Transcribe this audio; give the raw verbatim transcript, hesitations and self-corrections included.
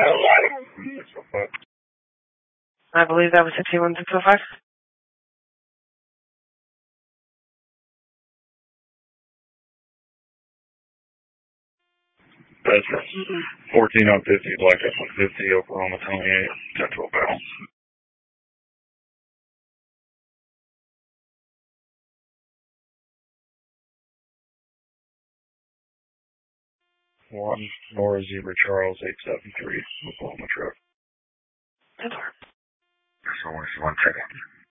I believe that was six one six oh five. That's fourteen on fifty, Black F one fifty, Oklahoma twenty-eight, ten twelve barrel. One, Nora Zebra Charles, eight seven three, Oklahoma truck. ten four. So, one second.